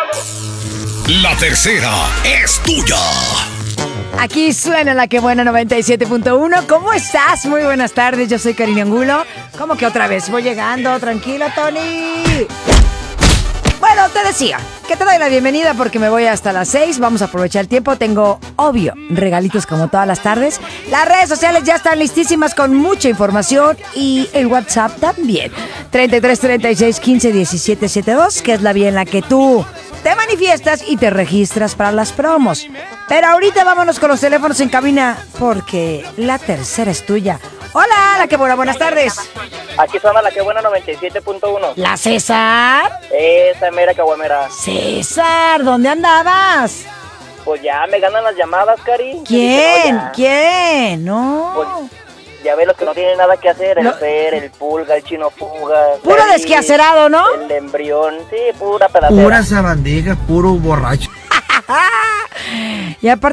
La tercera es tuya. Aquí suena la que buena 97.1. ¿Cómo estás? Muy buenas tardes, yo soy Karina Angulo. ¿Cómo que otra vez? Voy llegando, tranquilo, Tony. Bueno, te decía que te doy la bienvenida porque me voy hasta las 6. Vamos a aprovechar el tiempo. Tengo, obvio, regalitos como todas las tardes. Las redes sociales ya están listísimas con mucha información y el WhatsApp también. 33 36 15 17 72, que es la vía en la que tú te manifiestas y te registras para las promos. Pero ahorita vámonos con los teléfonos en cabina porque la tercera es tuya. Hola, la que buena, buenas tardes. Aquí suena la que buena 97.1. ¿La César? Esa mera caguamera. César, ¿dónde andabas? Pues ya me ganan las llamadas, Cari. ¿Quién? No, ¿Quién? No. Pues, ya ves los que no tienen nada que hacer, el Fer, el Pulga, el Chino Fuga. Puro Cari, desquacerado, ¿no? El embrión, sí, pura pedacera. Pura sabandija, puro borracho. Y aparte